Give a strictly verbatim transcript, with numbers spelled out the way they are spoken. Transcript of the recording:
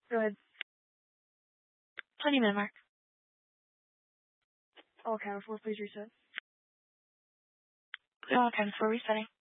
Go ahead. twenty minute mark. All count before, please reset. All count before resetting.